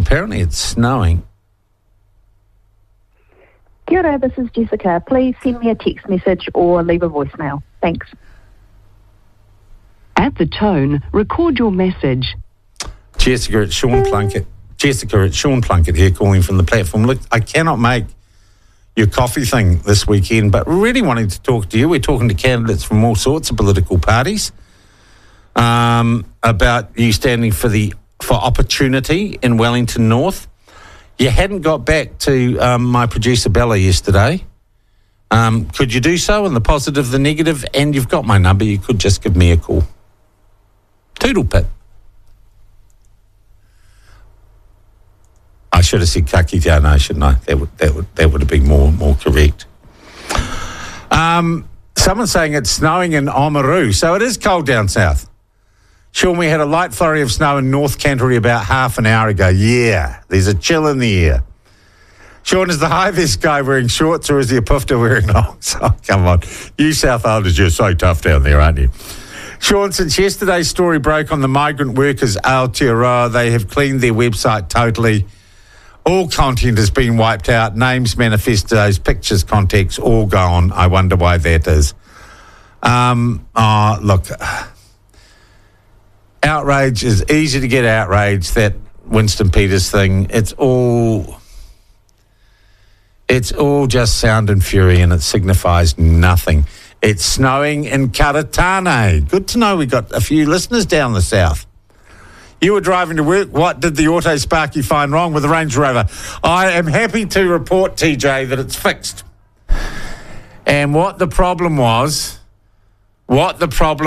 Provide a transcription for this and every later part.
apparently it's snowing. Kia ora, this is Jessica. Please send me a text message or leave a voicemail. Thanks. At the tone, record your message. Jessica, it's Sean Plunkett. Here calling from the platform. Look, I cannot make your coffee thing this weekend, but really wanting to talk to you. We're talking to candidates from all sorts of political parties about you standing for opportunity in Wellington North. You hadn't got back to my producer Bella yesterday. Could you do so in the positive, the negative? And you've got my number. You could just give me a call. Toodle pip. I should have said kaki te ana, shouldn't I? That would have been more correct. Someone's saying it's snowing in Oamaru, so it is cold down south. Sean, we had a light flurry of snow in North Canterbury about half an hour ago. Yeah, there's a chill in the air. Sean, is the high vest guy wearing shorts or is he a pufter wearing longs? Oh, come on. You South Islanders, you're so tough down there, aren't you? Sean, since yesterday's story broke on the migrant workers Aotearoa, they have cleaned their website totally. All content has been wiped out. Names, manifestos, pictures, contacts, all gone. I wonder why that is. Look... Outrage is easy to get outraged, that Winston Peters thing. It's all just sound and fury, and it signifies nothing. It's snowing in Karatane. Good to know we got a few listeners down the south. You were driving to work. What did the Auto Sparky find wrong with the Range Rover? I am happy to report, TJ, that it's fixed. And what the problem was that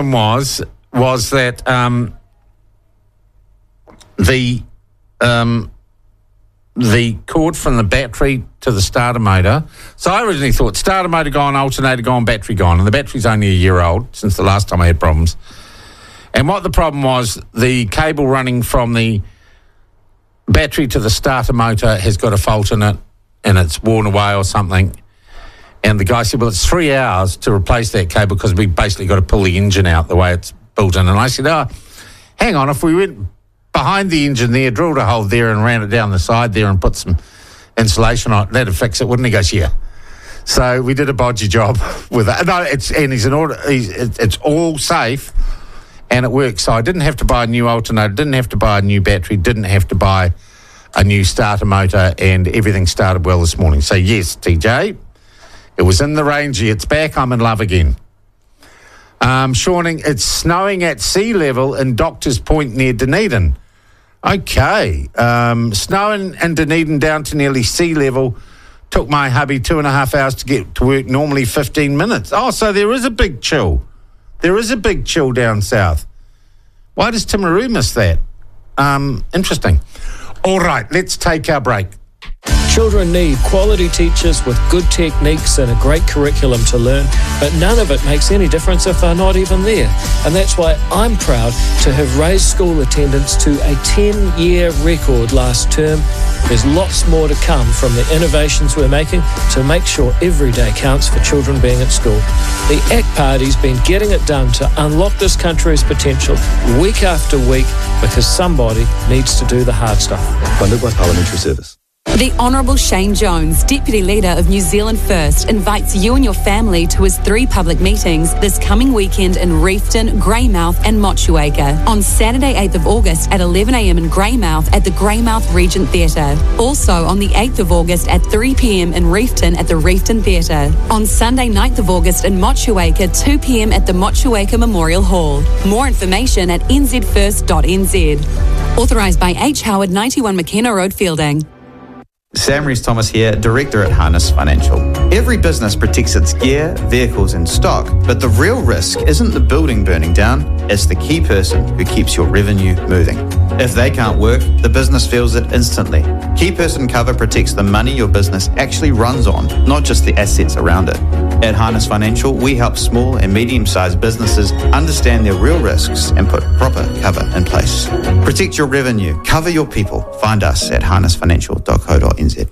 the cord from the battery to the starter motor. So I originally thought starter motor gone, alternator gone, battery gone. And the battery's only a year old since the last time I had problems. And what the problem was, the cable running from the battery to the starter motor has got a fault in it and it's worn away or something. And the guy said, well, it's 3 hours to replace that cable because we basically got to pull the engine out the way it's built in. And I said, hang on, if we went behind the engine there, drilled a hole there and ran it down the side there and put some insulation on it, that'd fix it, wouldn't he? He goes, yeah. So we did a bodgy job with that. No, it's all safe and it works. So I didn't have to buy a new alternator, didn't have to buy a new battery, didn't have to buy a new starter motor, and everything started well this morning. So yes, TJ, it was in the range. It's back. I'm in love again. Shawning, it's snowing at sea level in Doctors Point near Dunedin. Okay. Snowing in Dunedin down to nearly sea level. Took my hubby 2.5 hours to get to work, normally 15 minutes. Oh, so there is a big chill. There is a big chill down south. Why does Timaru miss that? Interesting. All right, let's take our break. Children need quality teachers with good techniques and a great curriculum to learn, but none of it makes any difference if they're not even there. And that's why I'm proud to have raised school attendance to a 10-year record last term. There's lots more to come from the innovations we're making to make sure every day counts for children being at school. The ACT Party's been getting it done to unlock this country's potential week after week because somebody needs to do the hard stuff. Funded by Parliamentary Service. The Honourable Shane Jones, Deputy Leader of New Zealand First, invites you and your family to his 3 public meetings this coming weekend in Reefton, Greymouth and Motueka. On Saturday 8th of August at 11 a.m. in Greymouth at the Greymouth Regent Theatre. Also on the 8th of August at 3 p.m. in Reefton at the Reefton Theatre. On Sunday 9th of August in Motueka, 2 p.m. at the Motueka Memorial Hall. More information at nzfirst.nz. Authorised by H. Howard, 91 McKenna Road, Fielding. Sam Rees-Thomas here, Director at Harness Financial. Every business protects its gear, vehicles and stock, but the real risk isn't the building burning down, it's the key person who keeps your revenue moving. If they can't work, the business feels it instantly. Key person cover protects the money your business actually runs on, not just the assets around it. At Harness Financial, we help small and medium-sized businesses understand their real risks and put proper cover in place. Protect your revenue, cover your people. Find us at harnessfinancial.co.nz.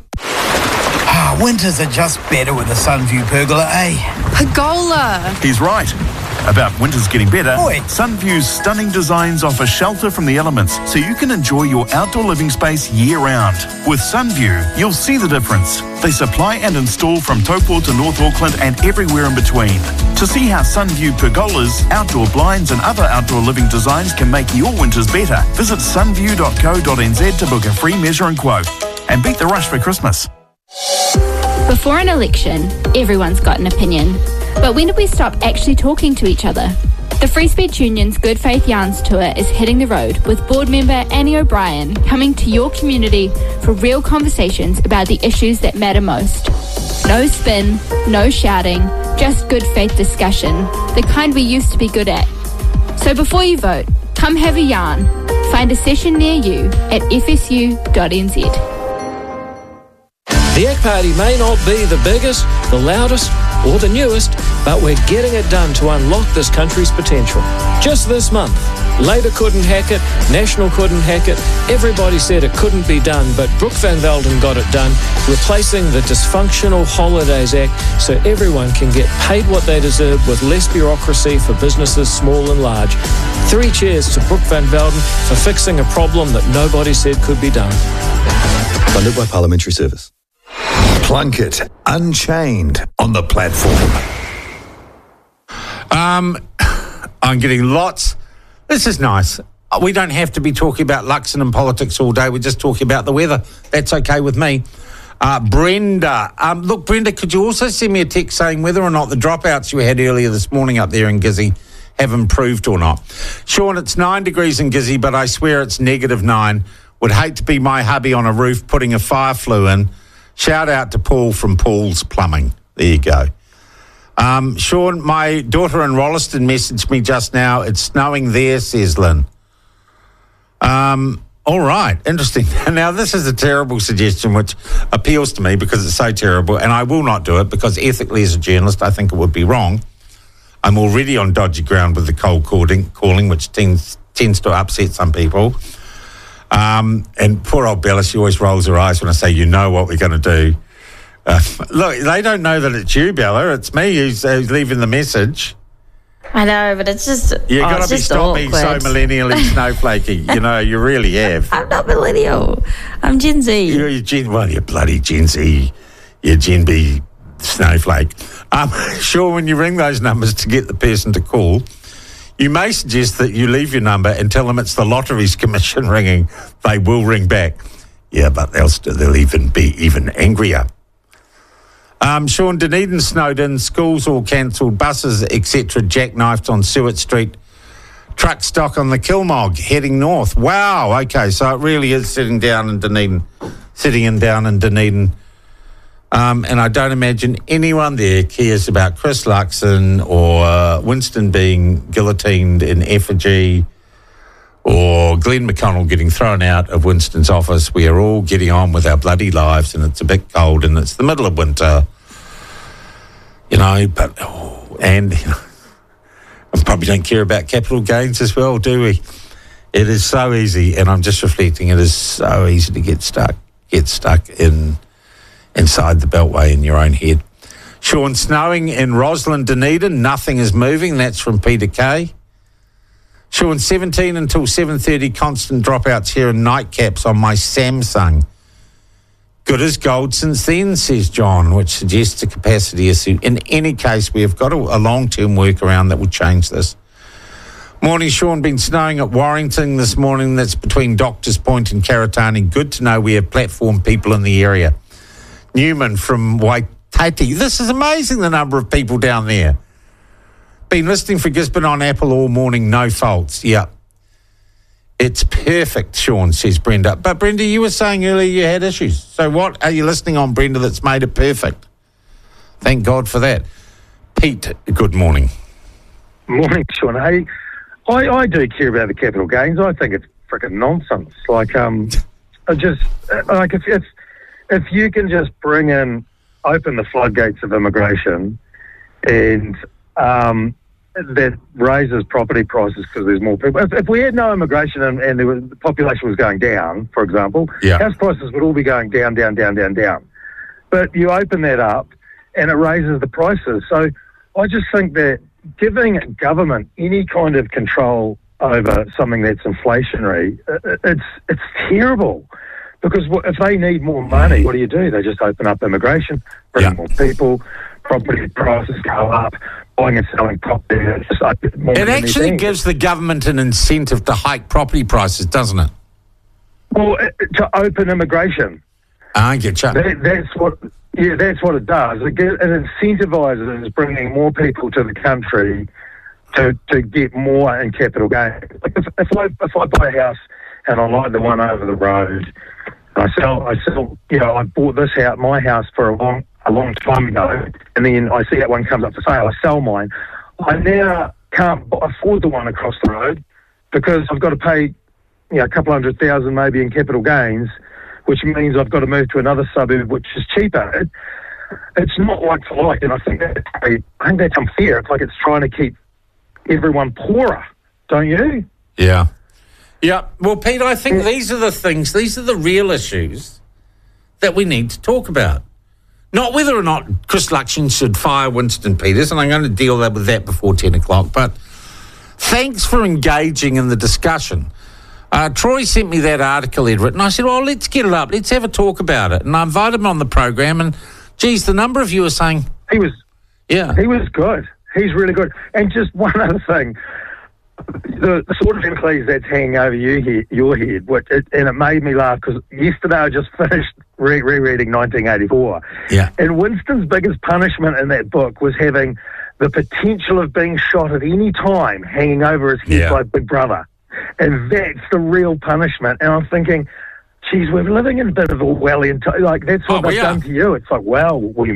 Winters are just better with a Sunview pergola, eh? Pergola. He's right. About winter's getting better, Sunview's stunning designs offer shelter from the elements so you can enjoy your outdoor living space year-round. With Sunview, you'll see the difference. They supply and install from Taupo to North Auckland and everywhere in between. To see how Sunview pergolas, outdoor blinds and other outdoor living designs can make your winters better, visit sunview.co.nz to book a free measure and quote. And beat the rush for Christmas. Before an election, everyone's got an opinion. But when did we stop actually talking to each other? The Free Speech Union's Good Faith Yarns Tour is hitting the road with board member Annie O'Brien coming to your community for real conversations about the issues that matter most. No spin, no shouting, just good faith discussion, the kind we used to be good at. So before you vote, come have a yarn. Find a session near you at fsu.nz. The ACT Party may not be the biggest, the loudest, or the newest, but we're getting it done to unlock this country's potential. Just this month, Labour couldn't hack it, National couldn't hack it, everybody said it couldn't be done, but Brooke Van Velden got it done, replacing the dysfunctional Holidays Act so everyone can get paid what they deserve with less bureaucracy for businesses small and large. 3 cheers to Brooke Van Velden for fixing a problem that nobody said could be done. Funded by Parliamentary Service. Plunkett, Unchained on the platform. I'm getting lots. This is nice. We don't have to be talking about Luxon and politics all day. We're just talking about the weather. That's okay with me. Brenda. Look, Brenda, could you also send me a text saying whether or not the dropouts you had earlier this morning up there in Gizzy have improved or not? Sean, it's 9 degrees in Gizzy, but I swear it's -9. Would hate to be my hubby on a roof putting a fire flue in. Shout out to Paul from Paul's Plumbing. There you go. Sean, my daughter in Rolleston messaged me just now. It's snowing there, says Lynn. All right, interesting. Now, this is a terrible suggestion which appeals to me because it's so terrible, and I will not do it because ethically as a journalist I think it would be wrong. I'm already on dodgy ground with the cold calling which tends to upset some people. And poor old Bella, she always rolls her eyes when I say, you know what we're going to do. Look, they don't know that it's you, Bella. It's me who's leaving the message. I know, but it's just You've got to stop being so millennially snowflakey. You know, you really have. I'm not millennial. I'm Gen Z. You're bloody Gen Z. You're Gen B snowflake. Sure, when you ring those numbers to get the person to call, you may suggest that you leave your number and tell them it's the Lotteries Commission ringing. They will ring back. Yeah, but they'll even be even angrier. Sean, Dunedin snowed in, schools all cancelled, buses, etc., jackknifed on Seward Street. Truck stock on the Kilmog heading north. Wow, okay, so it really is sitting down in Dunedin. And I don't imagine anyone there cares about Chris Luxon or Winston being guillotined in effigy or Glenn McConnell getting thrown out of Winston's office. We are all getting on with our bloody lives and it's a bit cold and it's the middle of winter, you know, and we probably don't care about capital gains as well, do we? It is so easy, and I'm just reflecting, it is so easy to get stuck inside the Beltway in your own head. Sean, snowing in Roslyn, Dunedin, nothing is moving. That's from Peter Kay. Sean, 17 until 7:30, constant dropouts here in nightcaps on my Samsung. Good as gold since then, says John, which suggests a capacity issue. In any case, we have got a long-term workaround that will change this. Morning, Sean. Been snowing at Warrington this morning. That's between Doctors Point and Karatani. Good to know we have platform people in the area. Newman from Waitati. This is amazing, the number of people down there. Been listening for Gisborne on Apple all morning, no faults. Yeah. It's perfect, Sean, says Brenda. But Brenda, you were saying earlier you had issues. So what are you listening on, Brenda, that's made it perfect? Thank God for that. Pete, good morning. Morning, Sean. Hey, I do care about the capital gains. I think it's freaking nonsense. If you can just open the floodgates of immigration and that raises property prices because there's more people. If we had no immigration and the population was going down, for example, house prices would all be going down. But you open that up and it raises the prices. So I just think that giving government any kind of control over something that's inflationary, it's terrible. Because if they need more money, what do? They just open up immigration, bring more people, property prices go up, buying and selling property. It actually gives the government an incentive to hike property prices, doesn't it? Well, to open immigration. I get you. That's what it does. It incentivises bringing more people to the country to get more in capital gains. Like if I buy a house and I like the one over the road, I sell. I bought my house for a long time ago, and then I see that one comes up for sale. I sell mine. I now can't afford the one across the road because I've got to pay, a couple $100,000 maybe in capital gains, which means I've got to move to another suburb which is cheaper. It's not like for like, and I think that's unfair. It's like it's trying to keep everyone poorer, don't you? Yeah. Yeah. Well, Pete, I think these are the real issues that we need to talk about. Not whether or not Chris Luxon should fire Winston Peters, and I'm going to deal with that before 10 o'clock, but thanks for engaging in the discussion. Troy sent me that article he'd written. I said, well, let's get it up. Let's have a talk about it. And I invited him on the program, and, geez, the number of you are saying... He was good. He's really good. And just one other thing, the sort of Damocles that's hanging over your head, and it made me laugh because yesterday I just finished rereading 1984. Yeah. And Winston's biggest punishment in that book was having the potential of being shot at any time hanging over his head by Big Brother. And that's the real punishment. And I'm thinking, geez, we're living in a bit of a Orwellian time. Like, that's what they've done to you. It's like, well, we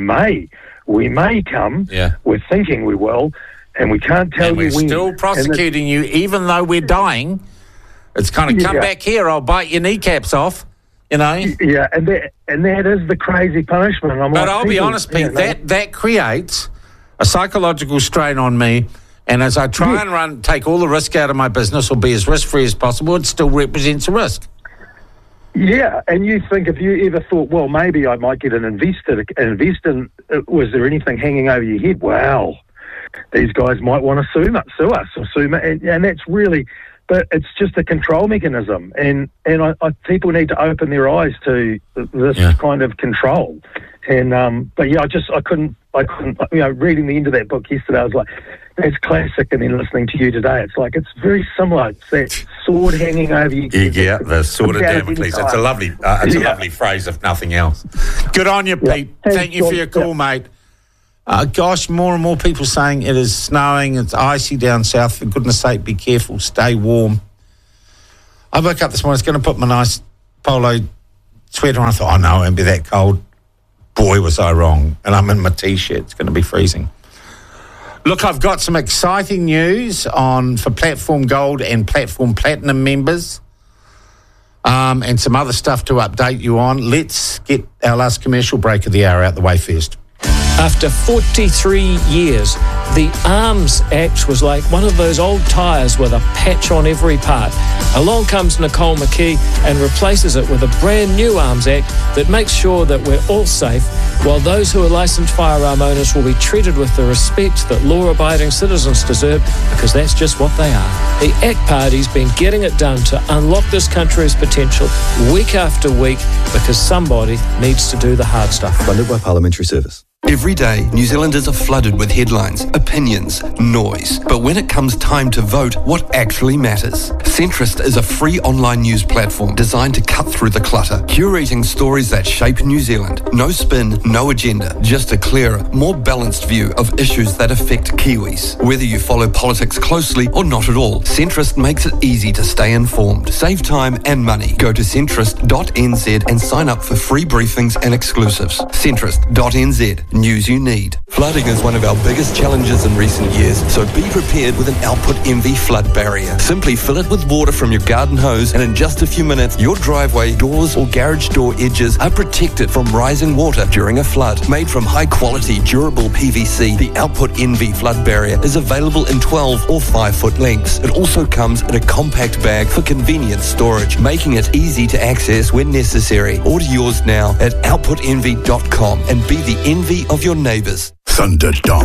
may come. Yeah. We're thinking we will. And we can't tell you when. And we're still prosecuting you, even though we're dying. It's kind of, come back here, I'll bite your kneecaps off, Yeah, and that is the crazy punishment. But I'll be honest, Pete, that creates a psychological strain on me. And as I try and take all the risk out of my business or be as risk-free as possible, it still represents a risk. Yeah, and you think, if you ever thought, well, maybe I might get an investor, was there anything hanging over your head? Wow, these guys might want to sue us or sue me. And that's really, but it's just a control mechanism. And people need to open their eyes to this kind of control. And, but yeah, I couldn't, reading the end of that book yesterday, I was like, that's classic. And then listening to you today, it's like, it's very similar. It's that sword hanging over you. Yeah, the sword of Damocles. It's a lovely, lovely phrase, if nothing else. Good on you, Pete. Thank you for your call, mate. Gosh, more and more people saying it is snowing, it's icy down south. For goodness sake, be careful, stay warm. I woke up this morning, I was going to put my nice polo sweater on. I thought, no, it won't be that cold. Boy, was I wrong. And I'm in my T-shirt. It's going to be freezing. Look, I've got some exciting news for Platform Gold and Platform Platinum members, and some other stuff to update you on. Let's get our last commercial break of the hour out the way first. After 43 years, the Arms Act was like one of those old tyres with a patch on every part. Along comes Nicole McKee and replaces it with a brand new Arms Act that makes sure that we're all safe, while those who are licensed firearm owners will be treated with the respect that law-abiding citizens deserve, because that's just what they are. The ACT Party's been getting it done to unlock this country's potential week after week, because somebody needs to do the hard stuff. Funded by Parliamentary Service. Every day, New Zealanders are flooded with headlines, opinions, noise. But when it comes time to vote, what actually matters? Centrist is a free online news platform designed to cut through the clutter, curating stories that shape New Zealand. No spin, no agenda, just a clearer, more balanced view of issues that affect Kiwis. Whether you follow politics closely or not at all, Centrist makes it easy to stay informed. Save time and money. Go to centrist.nz and sign up for free briefings and exclusives. Centrist.nz. News you need. Flooding is one of our biggest challenges in recent years, so be prepared with an Output MV flood barrier. Simply fill it with water from your garden hose, and in just a few minutes, your driveway, doors or garage door edges are protected from rising water during a flood. Made from high-quality, durable PVC, the Output NV flood barrier is available in 12 or 5-foot lengths. It also comes in a compact bag for convenient storage, making it easy to access when necessary. Order yours now at outputenv.com and be the envy of your neighbours. Thunderdome.